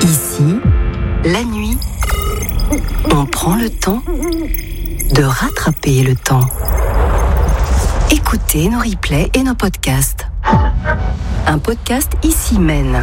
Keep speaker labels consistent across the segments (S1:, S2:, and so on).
S1: Ici, la nuit, on prend le temps de rattraper le temps. Écoutez nos replays et nos podcasts. Un podcast Ici mène.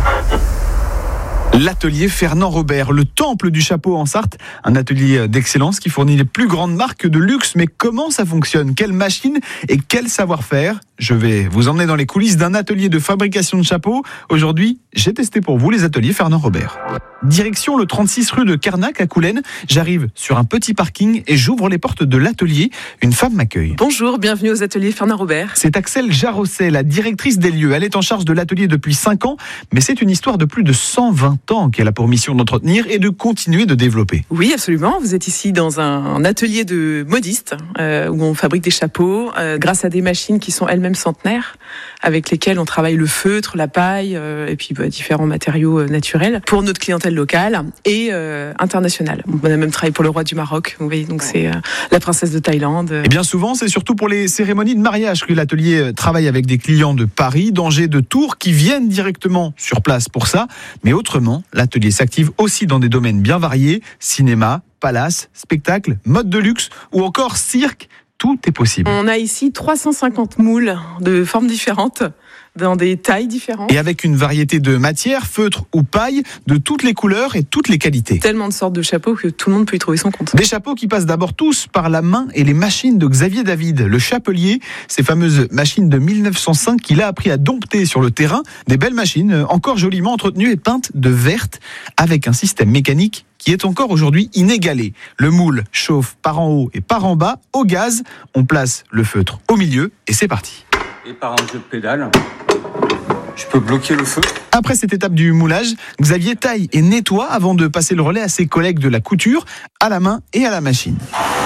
S2: L'atelier Fernand Robert, le temple du chapeau en Sarthe, un atelier d'excellence qui fournit les plus grandes marques de luxe. Mais comment ça fonctionne? Quelle machine et quel savoir-faire? Je vais vous emmener dans les coulisses d'un atelier de fabrication de chapeaux. Aujourd'hui, j'ai testé pour vous les ateliers Fernand Robert. Direction le 36 rue de Carnac à Coulennes. J'arrive sur un petit parking et j'ouvre les portes de l'atelier. Une femme m'accueille.
S3: Bonjour, bienvenue aux ateliers Fernand Robert.
S2: C'est Axel Jarosset, la directrice des lieux. Elle est en charge de l'atelier depuis 5 ans, mais c'est une histoire de plus de 120 ans qu'elle a pour mission d'entretenir et de continuer de développer.
S3: Oui, absolument. Vous êtes ici dans un atelier de modistes où on fabrique des chapeaux grâce à des machines qui sont elles-mêmes centenaires, avec lesquelles on travaille le feutre, la paille et puis différents matériaux naturels pour notre clientèle locale et internationale. On a même travaillé pour le roi du Maroc, vous voyez, donc c'est la princesse de Thaïlande. Et
S2: bien souvent, c'est surtout pour les cérémonies de mariage que l'atelier travaille avec des clients de Paris, d'Angers, de Tours qui viennent directement sur place pour ça. Mais autrement, l'atelier s'active aussi dans des domaines bien variés, cinéma, palace, spectacle, mode de luxe ou encore cirque. Tout est possible.
S3: On a ici 350 moules de formes différentes, dans des tailles différentes.
S2: Et avec une variété de matières, feutre ou paille, de toutes les couleurs et toutes les qualités.
S3: Tellement de sortes de chapeaux que tout le monde peut y trouver son compte.
S2: Des chapeaux qui passent d'abord tous par la main et les machines de Xavier David, le chapelier. Ces fameuses machines de 1905 qu'il a appris à dompter sur le terrain. Des belles machines, encore joliment entretenues et peintes de verte, avec un système mécanique qui est encore aujourd'hui inégalé. Le moule chauffe par en haut et par en bas au gaz. On place le feutre au milieu et c'est parti.
S4: Et par un jeu de pédale, je peux bloquer le feu.
S2: Après cette étape du moulage, Xavier taille et nettoie avant de passer le relais à ses collègues de la couture, à la main et à la machine.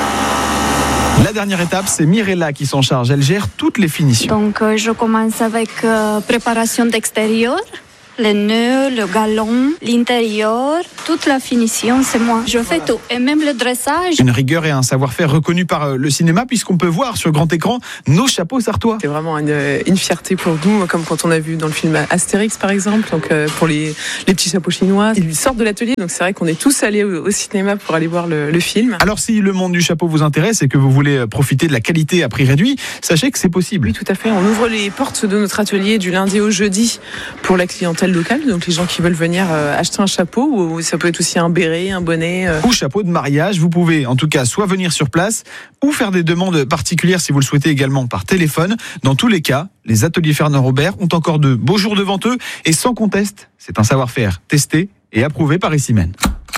S2: La dernière étape, c'est Mirella qui s'en charge. Elle gère toutes les finitions.
S5: Donc je commence avec préparation d'extérieur. Les nœuds, le galon, l'intérieur, toute la finition, c'est moi. Je fais tout, et même le dressage.
S2: Une rigueur et un savoir-faire reconnu par le cinéma, puisqu'on peut voir sur grand écran nos chapeaux sartois.
S3: C'est vraiment une fierté pour nous, comme quand on a vu dans le film Astérix, par exemple, donc pour les petits chapeaux chinois. Ils sortent de l'atelier, donc c'est vrai qu'on est tous allés au cinéma pour aller voir le film.
S2: Alors si le monde du chapeau vous intéresse et que vous voulez profiter de la qualité à prix réduit, sachez que c'est possible.
S3: Oui, tout à fait. On ouvre les portes de notre atelier du lundi au jeudi pour la clientèle locale, donc les gens qui veulent venir acheter un chapeau, ou ça peut être aussi un béret, un bonnet.
S2: Ou chapeau de mariage. Vous pouvez en tout cas soit venir sur place ou faire des demandes particulières si vous le souhaitez également par téléphone. Dans tous les cas, les ateliers Fernand Robert ont encore de beaux jours devant eux et sans conteste, c'est un savoir-faire testé et approuvé par Ici Mène.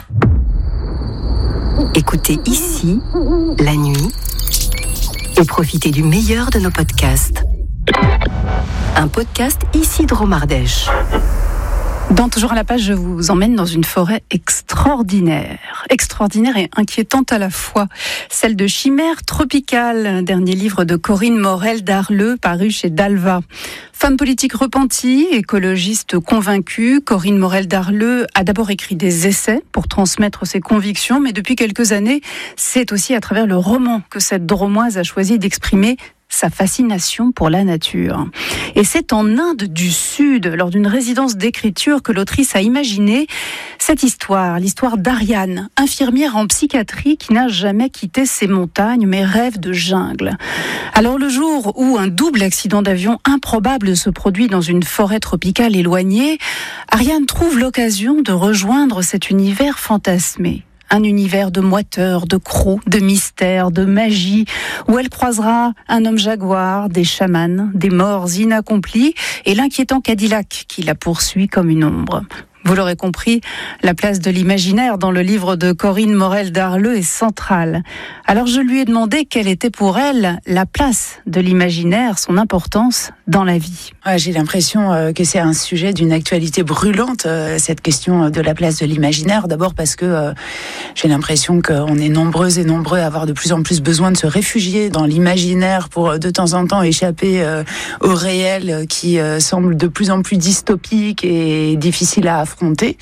S1: Écoutez Ici, la nuit, et profitez du meilleur de nos podcasts. Un podcast Ici de Romardèche.
S6: Dans Toujours à la page, je vous emmène dans une forêt extraordinaire et inquiétante à la fois. Celle de Chimère tropicale, dernier livre de Corinne Morel-Darleux, paru chez Dalva. Femme politique repentie, écologiste convaincue, Corinne Morel-Darleux a d'abord écrit des essais pour transmettre ses convictions, mais depuis quelques années, c'est aussi à travers le roman que cette Dromoise a choisi d'exprimer sa fascination pour la nature. Et c'est en Inde du Sud, lors d'une résidence d'écriture, que l'autrice a imaginé cette histoire, l'histoire d'Ariane, infirmière en psychiatrie qui n'a jamais quitté ses montagnes mais rêve de jungle. Alors le jour où un double accident d'avion improbable se produit dans une forêt tropicale éloignée, Ariane trouve l'occasion de rejoindre cet univers fantasmé. Un univers de moiteurs, de crocs, de mystères, de magie, où elle croisera un homme jaguar, des chamans, des morts inaccomplis et l'inquiétant Cadillac qui la poursuit comme une ombre. Vous l'aurez compris, la place de l'imaginaire dans le livre de Corinne Morel-Darleux est centrale. Alors je lui ai demandé quelle était pour elle la place de l'imaginaire, son importance dans la vie.
S7: J'ai l'impression que c'est un sujet d'une actualité brûlante, cette question de la place de l'imaginaire. D'abord parce que j'ai l'impression qu'on est nombreuses et nombreux à avoir de plus en plus besoin de se réfugier dans l'imaginaire pour de temps en temps échapper au réel qui semble de plus en plus dystopique et difficile à affronter.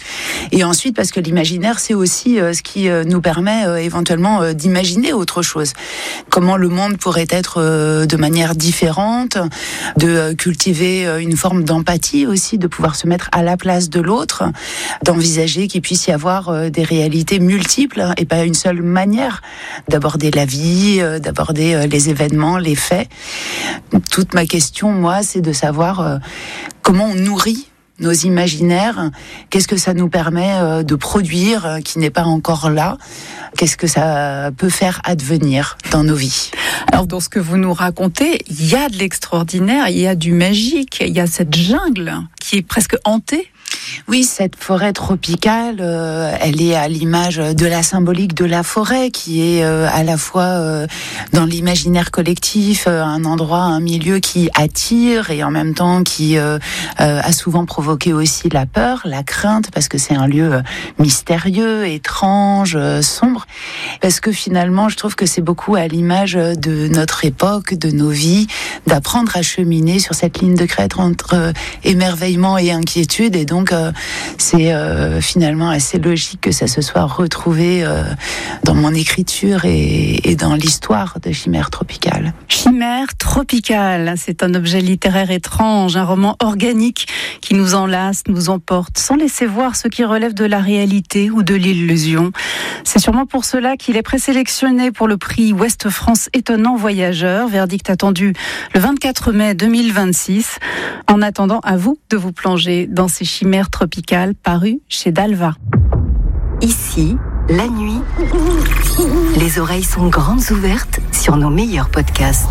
S7: Et ensuite, parce que l'imaginaire, c'est aussi ce qui nous permet éventuellement d'imaginer autre chose. Comment le monde pourrait être de manière différente, de cultiver une forme d'empathie aussi, de pouvoir se mettre à la place de l'autre, d'envisager qu'il puisse y avoir des réalités multiples et pas une seule manière d'aborder la vie, d'aborder les événements, les faits. Toute ma question, moi, c'est de savoir comment on nourrit nos imaginaires, qu'est-ce que ça nous permet de produire qui n'est pas encore là, qu'est-ce que ça peut faire advenir dans nos vies.
S6: Alors dans ce que vous nous racontez, il y a de l'extraordinaire, il y a du magique, il y a cette jungle qui est presque hantée.
S7: Oui, cette forêt tropicale, elle est à l'image de la symbolique de la forêt, qui est à la fois dans l'imaginaire collectif, un endroit, un milieu qui attire et en même temps qui a souvent provoqué aussi la peur, la crainte, parce que c'est un lieu mystérieux, étrange, sombre. Parce que finalement, je trouve que c'est beaucoup à l'image de notre époque, de nos vies, d'apprendre à cheminer sur cette ligne de crête entre émerveillement et inquiétude. Et donc, c'est finalement assez logique que ça se soit retrouvé dans mon écriture et dans l'histoire de Chimère tropicale.
S6: Chimère tropicale, c'est un objet littéraire étrange, un roman organique qui nous enlace, nous emporte, sans laisser voir ce qui relève de la réalité ou de l'illusion. C'est sûrement pour cela qu'il est présélectionné pour le prix Ouest France Étonnant Voyageur, verdict attendu le 24 mai 2026. En attendant, à vous de vous plonger dans ces chimères tropicales parues chez Dalva.
S1: Ici, la nuit, les oreilles sont grandes ouvertes sur nos meilleurs podcasts.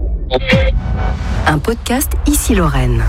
S1: Un podcast Ici Lorraine.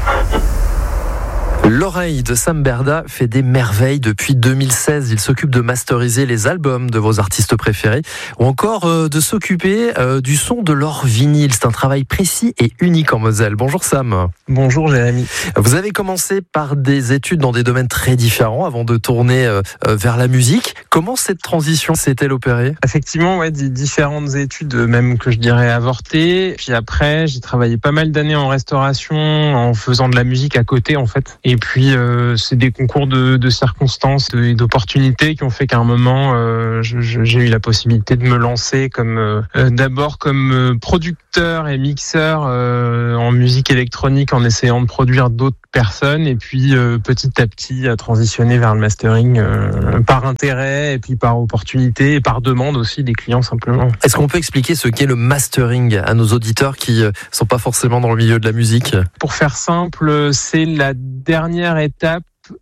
S8: L'oreille de Sam Berda fait des merveilles depuis 2016. Il s'occupe de masteriser les albums de vos artistes préférés ou encore de s'occuper du son de leur vinyle. C'est un travail précis et unique en Moselle. Bonjour Sam.
S9: Bonjour Jérémy.
S8: Vous avez commencé par des études dans des domaines très différents avant de tourner vers la musique. Comment cette transition s'est-elle opérée ?
S9: Effectivement, ouais, différentes études, même que je dirais avortées. Puis après, j'ai travaillé pas mal d'années en restauration en faisant de la musique à côté en fait. Et puis, c'est des concours de circonstances et d'opportunités qui ont fait qu'à un moment, j'ai eu la possibilité de me lancer d'abord comme producteur et mixeur en musique électronique en essayant de produire d'autres personnes et puis petit à petit à transitionner vers le mastering par intérêt et puis par opportunité et par demande aussi des clients simplement.
S8: Est-ce qu'on peut expliquer ce qu'est le mastering à nos auditeurs qui sont pas forcément dans le milieu de la musique ?
S9: Pour faire simple, c'est la dernière étape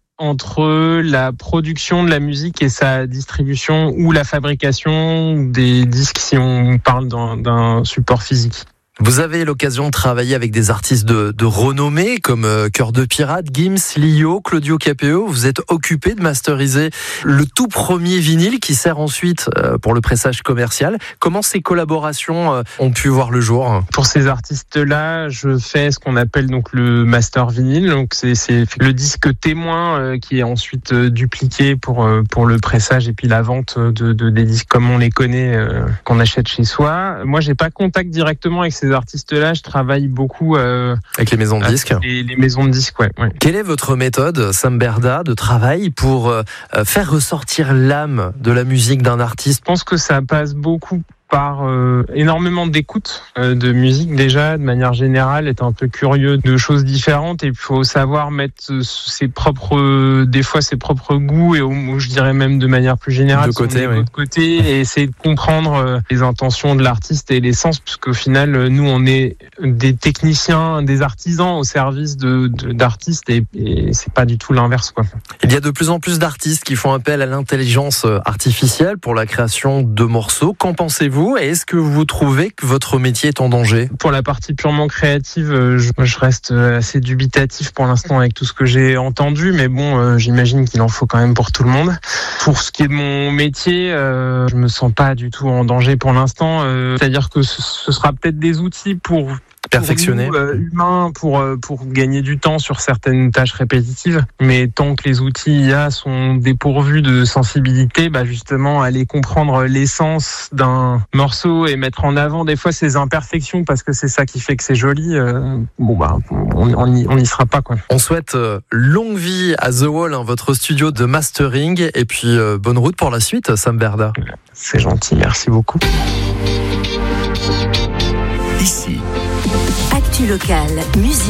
S9: entre la production de la musique et sa distribution ou la fabrication des disques si on parle d'un support physique.
S8: Vous avez l'occasion de travailler avec des artistes de renommée comme Cœur de Pirate, Gims, Lio, Claudio Capéo. Vous êtes occupé de masteriser le tout premier vinyle qui sert ensuite pour le pressage commercial. Comment ces collaborations ont pu voir le jour ?
S9: Pour ces artistes-là, je fais ce qu'on appelle donc le master vinyle. Donc c'est le disque témoin qui est ensuite dupliqué pour le pressage et puis la vente des disques comme on les connaît, qu'on achète chez soi. Moi, j'ai pas contact directement avec ces artistes-là, je travaille beaucoup
S8: avec les maisons de disques.
S9: Les maisons de disques, ouais.
S8: Quelle est votre méthode, Sam Berda, de travail pour faire ressortir l'âme de la musique d'un artiste ?
S9: Je pense que ça passe beaucoup par énormément d'écoute de musique déjà, de manière générale, être un peu curieux de choses différentes et il faut savoir mettre ses propres goûts et je dirais même de manière plus générale
S8: de côté
S9: et essayer de comprendre les intentions de l'artiste et l'essence parce qu'au final nous on est des techniciens, des artisans au service d'artistes et c'est pas du tout l'inverse quoi.
S8: Il y a de plus en plus d'artistes qui font appel à l'intelligence artificielle pour la création de morceaux. Qu'en pensez-vous ? Et est-ce que vous trouvez que votre métier est en danger ?
S9: Pour la partie purement créative, je reste assez dubitatif pour l'instant avec tout ce que j'ai entendu, mais bon, j'imagine qu'il en faut quand même pour tout le monde. Pour ce qui est de mon métier, je me sens pas du tout en danger pour l'instant. C'est-à-dire que ce sera peut-être des outils pour
S8: perfectionner.
S9: Pour nous, humains, pour gagner du temps sur certaines tâches répétitives. Mais tant que les outils IA sont dépourvus de sensibilité, justement, aller comprendre l'essence d'un morceau et mettre en avant des fois ses imperfections parce que c'est ça qui fait que c'est joli, on n'y sera pas, quoi.
S8: On souhaite longue vie à The Wall, votre studio de mastering, et puis bonne route pour la suite, Sam Berda.
S9: C'est gentil, merci beaucoup.
S1: Ici. Actu locale, musique.